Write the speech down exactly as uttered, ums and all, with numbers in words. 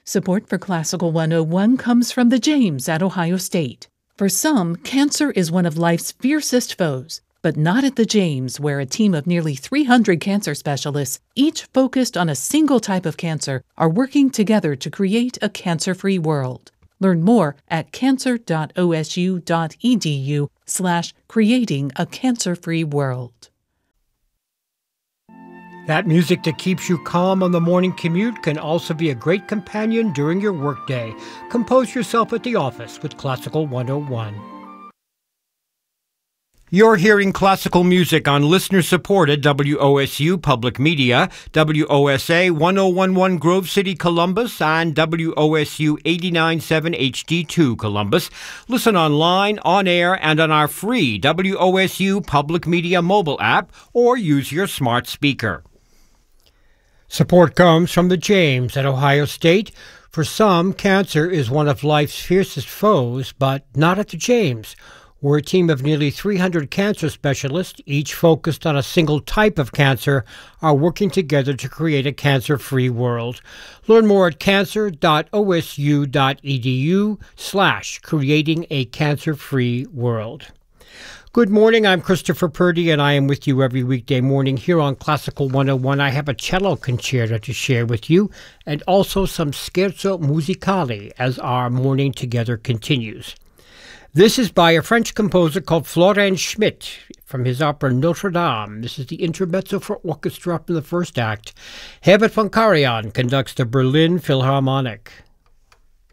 Support for Classical one oh one comes from the James at Ohio State. For some, cancer is one of life's fiercest foes, but not at the James, where a team of nearly three hundred cancer specialists, each focused on a single type of cancer, are working together to create a cancer-free world. Learn more at cancer.osu.edu slash creating a cancer-free world. That music that keeps you calm on the morning commute can also be a great companion during your workday. Compose yourself at the office with Classical one oh one. You're hearing classical music on listener-supported W O S U Public Media, W O S A one oh one point one Grove City, Columbus, and W O S U eighty-nine point seven H D two, Columbus. Listen online, on air, and on our free W O S U Public Media mobile app, or use your smart speaker. Support comes from the James at Ohio State. For some, cancer is one of life's fiercest foes, but not at the James. We're a team of nearly three hundred cancer specialists, each focused on a single type of cancer, are working together to create a cancer-free world. Learn more at cancer.osu.edu slash creating a cancer-free world. Good morning, I'm Christopher Purdy, and I am with you every weekday morning here on Classical one oh one. I have a cello concerto to share with you, and also some scherzo musicale as our morning together continues. This is by a French composer called Florent Schmitt from his opera Notre Dame. This is the intermezzo for orchestra from the first act. Herbert von Karajan conducts the Berlin Philharmonic.